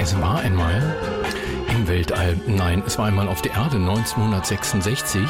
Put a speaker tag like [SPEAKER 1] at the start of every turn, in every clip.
[SPEAKER 1] Es war einmal im Weltall, nein, es war einmal auf der Erde 1966.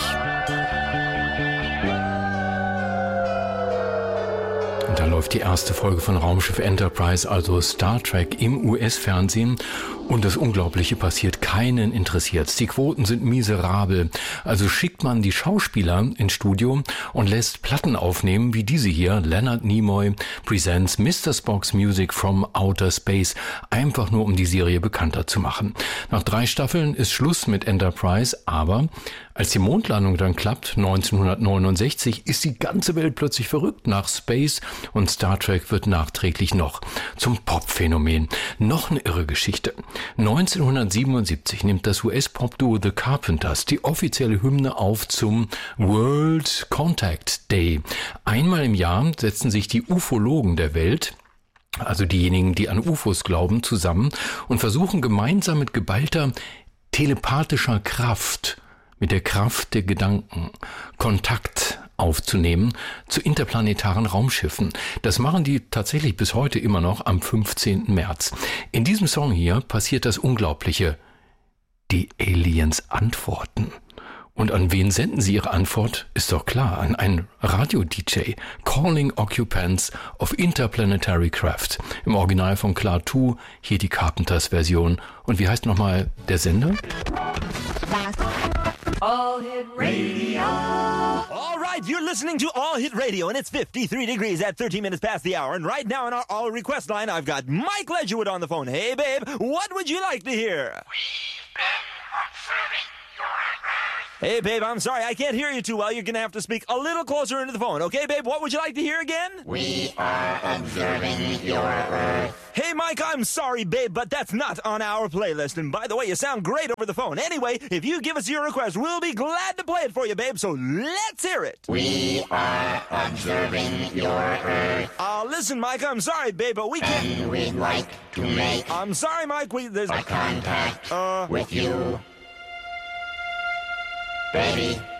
[SPEAKER 1] Und da läuft die erste Folge von Raumschiff Enterprise, also Star Trek, im US-Fernsehen. Und das Unglaubliche passiert, keinen interessiert's. Die Quoten sind miserabel. Also schickt man die Schauspieler ins Studio und lässt Platten aufnehmen, wie diese hier. Leonard Nimoy presents Mr. Spock's Music from Outer Space. Einfach nur, um die Serie bekannter zu machen. Nach 3 Staffeln ist Schluss mit Enterprise, aber als die Mondlandung dann klappt, 1969, ist die ganze Welt plötzlich verrückt nach Space und Star Trek wird nachträglich noch zum Popphänomen. Noch eine irre Geschichte. 1977 nimmt das US-Pop-Duo The Carpenters die offizielle Hymne auf zum World Contact Day. Einmal im Jahr setzen sich die Ufologen der Welt, also diejenigen, die an UFOs glauben, zusammen und versuchen gemeinsam mit geballter telepathischer Kraft, mit der Kraft der Gedanken, Kontakt aufzunehmen zu interplanetaren Raumschiffen. Das machen die tatsächlich bis heute immer noch am 15. März. In diesem Song hier passiert das Unglaubliche. Die Aliens antworten. Und an wen senden sie ihre Antwort? Ist doch klar, an einen Radio-DJ. Calling Occupants of Interplanetary Craft. Im Original von Clark 2, hier die Carpenters-Version. Und wie heißt nochmal der Sender?
[SPEAKER 2] All Hit Radio.
[SPEAKER 3] All right, you're listening to All Hit Radio, and it's 53 degrees at 13 minutes past the hour. And right now on our All Request line, I've got Mike Ledgerwood on the phone. Hey, babe, what would you like to hear?
[SPEAKER 2] We've been observing your Earth.
[SPEAKER 3] Hey, babe, I'm sorry, I can't hear you too well. You're going to have to speak a little closer into the phone. Okay, babe, what would you like to hear again?
[SPEAKER 2] We are observing your Earth.
[SPEAKER 3] Hey, Mike, I'm sorry, babe, but that's not on our playlist. And by the way, you sound great over the phone. Anyway, if you give us your request, we'll be glad to play it for you, babe, so let's hear it.
[SPEAKER 2] We are observing your Earth.
[SPEAKER 3] Listen, Mike, I'm sorry, babe, but we can't...
[SPEAKER 2] And we'd like to make...
[SPEAKER 3] I'm sorry, Mike, there's...
[SPEAKER 2] a contact with you. Baby.